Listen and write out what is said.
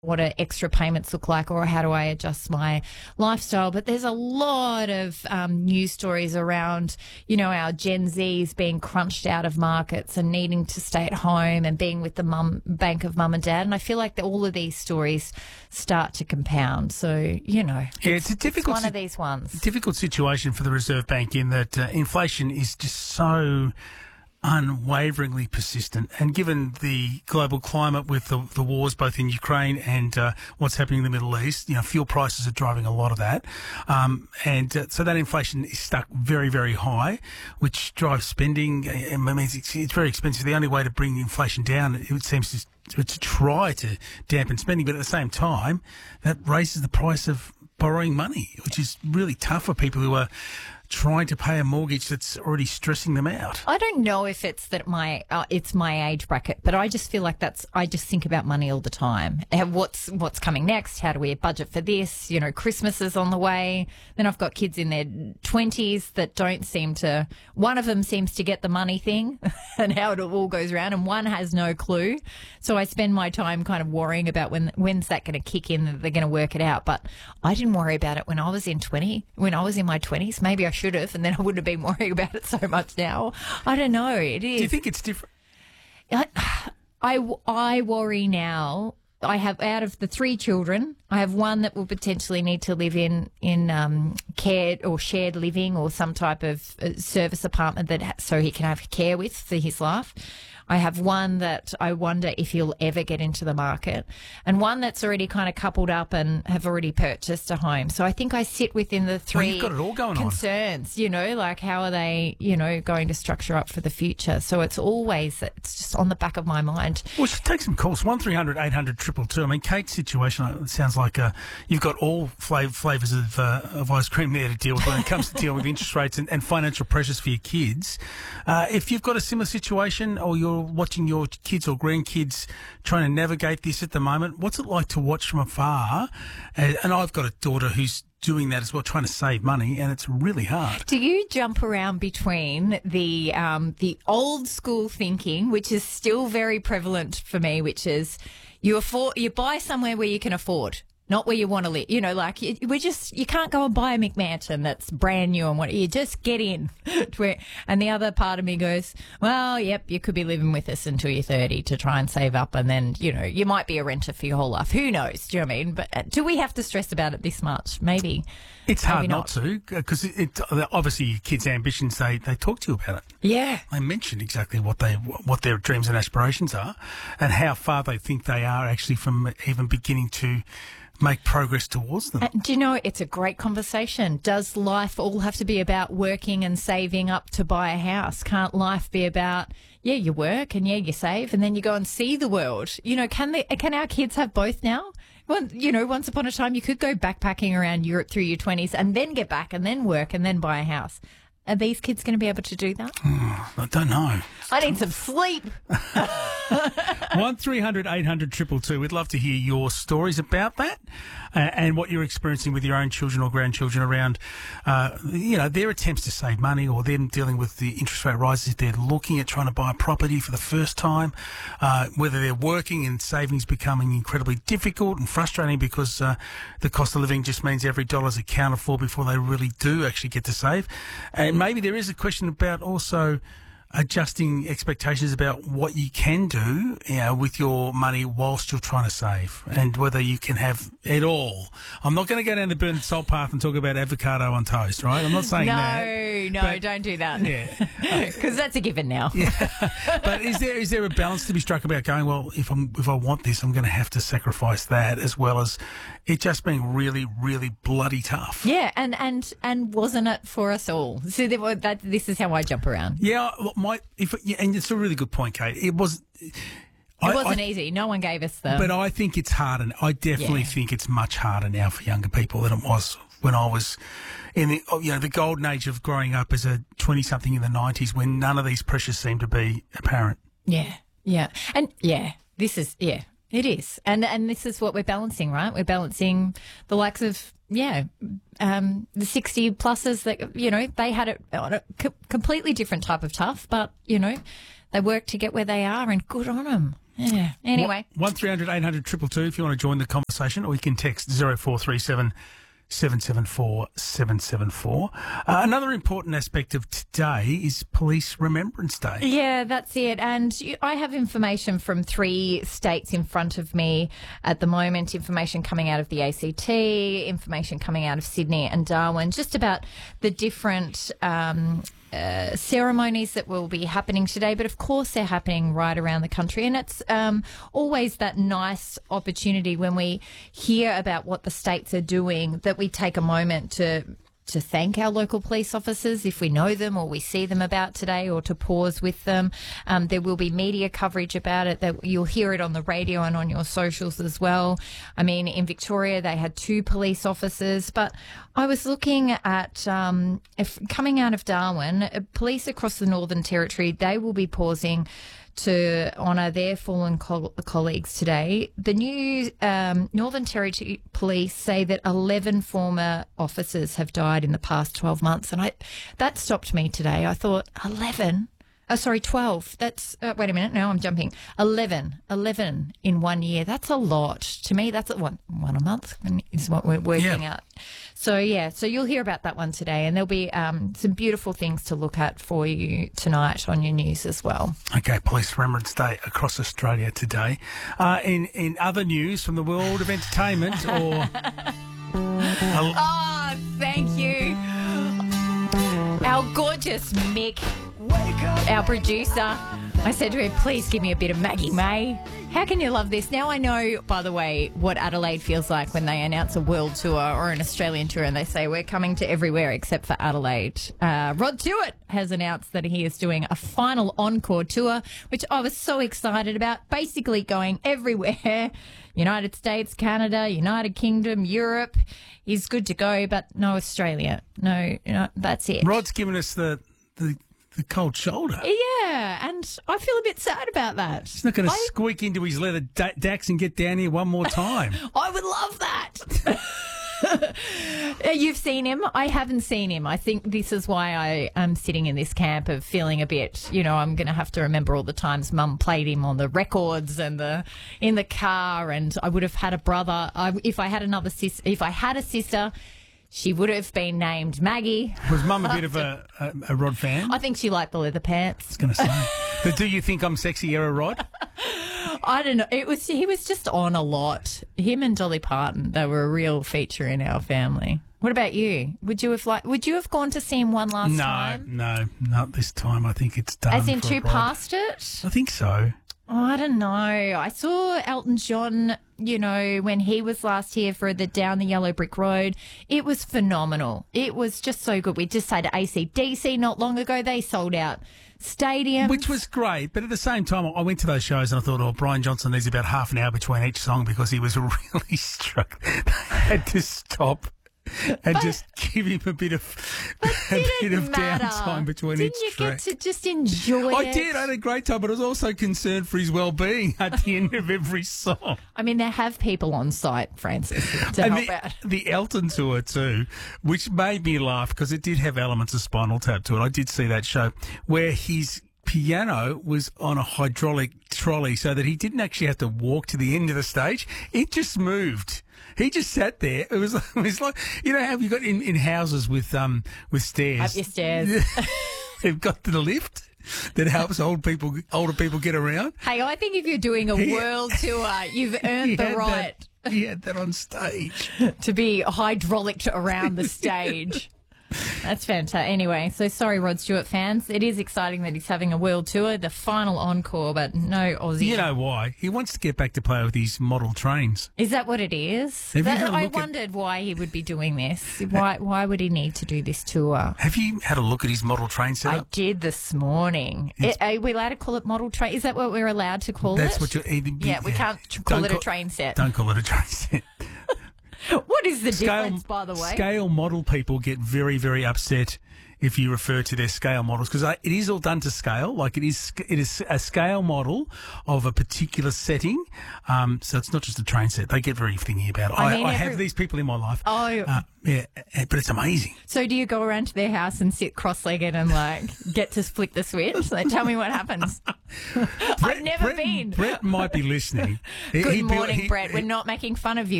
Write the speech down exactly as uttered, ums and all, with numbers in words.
what do extra payments look like, or how do I adjust my lifestyle? But there's a lot of um, news stories around, you know, our Gen Zs being crunched out of markets and needing to stay at home and being with the mum bank of mum and dad. And I feel like that all of these stories start to compound. So, you know, yeah, it's, it's a difficult it's one of these ones. Difficult situation for the Reserve Bank in that uh, inflation is just so unwaveringly persistent, and given the global climate with the, the wars both in Ukraine and uh, what's happening in the Middle East, you know, fuel prices are driving a lot of that, um, and uh, so that inflation is stuck very, very high, which drives spending. It means it's, it's very expensive. The only way to bring inflation down, it seems to, to try to dampen spending, but at the same time, that raises the price of borrowing money, which is really tough for people who are trying to pay a mortgage that's already stressing them out. I don't know if it's that my uh, it's my age bracket, but I just feel like that's I just think about money all the time. And what's what's coming next? How do we budget for this? You know, Christmas is on the way. Then I've got kids in their twenties that don't seem to. One of them seems to get the money thing and how it all goes around, and one has no clue. So I spend my time kind of worrying about when when's that going to kick in, that they're going to work it out. But I didn't worry about it when I was in twenty. When I was in my twenties, maybe I should have, and then I wouldn't have been worrying about it so much now. I don't know. It is. Do you think it's different? I, I, I worry now. I have, out of the three children, I have one that will potentially need to live in, in um, care or shared living or some type of uh, service apartment that ha- so he can have care with for his life. I have one that I wonder if he'll ever get into the market, and one that's already kind of coupled up and have already purchased a home. So I think I sit within the three well, you've got it all going concerns, on. You know, like how are they, you know, going to structure up for the future? So it's always, it's just on the back of my mind. Well, we should take some calls. one three hundred eight hundred two two two. I mean, Kate's situation, it sounds like uh, you've got all flav- flavours of, uh, of ice cream there to deal with when it comes to dealing with interest rates and, and financial pressures for your kids. Uh, if you've got a similar situation, or you're watching your kids or grandkids trying to navigate this at the moment, what's it like to watch from afar? And, and I've got a daughter who's doing that as well, trying to save money, and it's really hard. Do you jump around between the um, the old school thinking, which is still very prevalent for me, which is you afford you buy somewhere where you can afford, not where you want to live. You know, like you, we just you can't go and buy a McMansion that's brand new and what you just get in. To where, and the other part of me goes, well, yep, you could be living with us until you're thirty to try and save up, and then you know you might be a renter for your whole life. Who knows? Do you know what I mean? But do we have to stress about it this much? Maybe it's maybe hard not, not to, because it, it, obviously your kids' ambitions, they they talk to you about it. Yeah, they mention exactly what they what their dreams and aspirations are, and how far they think they are actually from even beginning to make progress towards them. And do you know, it's a great conversation. Does life all have to be about working and saving up to buy a house? Can't life be about, yeah, you work and yeah, you save and then you go and see the world? You know, can they, can our kids have both now? Well, you know, once upon a time you could go backpacking around Europe through your twenties and then get back and then work and then buy a house. Are these kids going to be able to do that? Oh, I don't know. I need some sleep. one three hundred eight hundred two two two. We'd love to hear your stories about that uh, and what you're experiencing with your own children or grandchildren around, uh, you know, their attempts to save money, or them dealing with the interest rate rises if they're looking at trying to buy a property for the first time, uh, whether they're working and savings becoming incredibly difficult and frustrating because uh, the cost of living just means every dollar is accounted for before they really do actually get to save. And maybe there is a question about also adjusting expectations about what you can do, you know, with your money whilst you're trying to save, and whether you can have it all. I'm not going to go down the burnt salt path and talk about avocado on toast, right? I'm not saying no, that. No, no, don't do that. Yeah, because that's a given now. Yeah, but is there is there a balance to be struck about going, well, if I'm if I want this, I'm going to have to sacrifice that, as well as it just being really, really bloody tough. Yeah, and and and wasn't it for us all? So that, that this is how I jump around. Yeah. My, if yeah, and it's a really good point, Kate. It was. It I, wasn't I, easy. No one gave us the. But I think it's harder. I definitely Yeah. think it's much harder now for younger people than it was when I was in the you know the golden age of growing up as a twenty-something in the nineties, when none of these pressures seemed to be apparent. Yeah, yeah, and yeah, this is yeah, it is, and and this is what we're balancing, right? We're balancing the likes of. Yeah, um, the sixty pluses that, you know, they had it on a co- completely different type of tough, but, you know, they worked to get where they are, and good on them. Yeah. Anyway. one three hundred eight hundred two two two if you want to join the conversation, or you can text zero four three seven seven seven four seven seven four. Uh, another important aspect of today is Police Remembrance Day. Yeah, that's it. And you- I have information from three states in front of me at the moment, information coming out of the A C T, information coming out of Sydney and Darwin, just about the different um, uh, ceremonies that will be happening today. But of course, they're happening right around the country. And it's um, always that nice opportunity when we hear about what the states are doing that we take a moment to to thank our local police officers if we know them or we see them about today, or to pause with them. Um, there will be media coverage about it. That you'll hear it on the radio and on your socials as well. I mean, in Victoria, they had two police officers, but I was looking at um, if coming out of Darwin, uh, police across the Northern Territory, they will be pausing to honour their fallen co- colleagues today. The new um, Northern Territory Police say that eleven former officers have died in the past twelve months. And I that stopped me today. I thought, eleven? Oh, sorry, twelve. That's, uh, wait a minute, now I'm jumping. eleven. eleven in one year. That's a lot. To me, that's a, what, one a month is what we're working Yeah. out. So, yeah, so you'll hear about that one today, and there'll be um, some beautiful things to look at for you tonight on your news as well. Okay, Police Remembrance Day across Australia today. Uh, in, in other news from the world of entertainment, or... Oh, thank you. Our gorgeous Mick, our producer. I said to him, please give me a bit of Maggie May. How can you love this? Now I know, by the way, what Adelaide feels like when they announce a world tour or an Australian tour and they say we're coming to everywhere except for Adelaide. Uh, Rod Stewart has announced that he is doing a final encore tour, which I was so excited about, basically going everywhere. United States, Canada, United Kingdom, Europe. He's good to go, but no Australia. No, no that's it. Rod's given us the... the The cold shoulder. Yeah, and I feel a bit sad about that. He's not going to I- squeak into his leather da- Dax and get down here one more time. I would love that. You've seen him. I haven't seen him. I think this is why I am sitting in this camp of feeling a bit, you know, I'm going to have to remember all the times Mum played him on the records and the in the car, and I would have had a brother. I, if I had another sis, if I had a sister, she would have been named Maggie. Was Mum a bit of a, a, a Rod fan? I think she liked the leather pants. I was going to say. The Do You Think I'm Sexy era Rod? I don't know. It was he was just on a lot. Him and Dolly Parton, they were a real feature in our family. What about you? Would you have like? Would you have gone to see him one last No, time? no, not this time. I think it's done. As in for two Rod. past it? I think so. Oh, I don't know. I saw Elton John, you know, when he was last here for the Down the Yellow Brick Road. It was phenomenal. It was just so good. We just had A C D C not long ago. They sold out stadiums. Which was great, but at the same time, I went to those shows and I thought, oh, Brian Johnson needs about half an hour between each song because he was really struck. They had to stop and But- just give him a bit of a Didn't bit of matter. downtime between Didn't each you track. get to just enjoy I it? did. I had a great time, but I was also concerned for his well-being at the end of every song. I mean, they have people on site, Francis, to And help the, out. the Elton tour too, which made me laugh because it did have elements of Spinal Tap to it. I did see that show where his piano was on a hydraulic trolley so that he didn't actually have to walk to the end of the stage. It just moved. He just sat there. It was, it was like, you know how you got in, in houses with um with stairs? Up your stairs. They've got the lift that helps old people, older people get around. Hey, I think if you're doing a He- world tour, you've He earned the had right that- he had that on stage. to be hydraulic around the stage. That's fantastic. Anyway, so sorry, Rod Stewart fans. It is exciting that he's having a world tour, the final encore, but no Aussie. You know why? He wants to get back to play with his model trains. Is that what it is? Have you That- had a I look at- wondered why he would be doing this. Why Why would he need to do this tour? Have you had a look at his model train I setup? did this morning. It's- Are we allowed to call it model train? Is that what we're allowed to call That's it? what you're. Yeah, we can't tr- call Don't it a train set. Don't call it a train set. What is the Scale, difference, by the way? scale model people get very, very upset if you refer to their scale models, because it is all done to scale. Like it is, it is a scale model of a particular setting. Um, so it's not just a train set. They get very thingy about it. I I, mean, I every- have these people in my life. Oh. Uh, yeah, but it's amazing. So do you go around to their house and sit cross-legged and like get to flick the switch? Like, tell me what happens. I've never Brett, been. Brett might be listening. He- Good he'd be- morning, he- Brett. We're not making fun of you.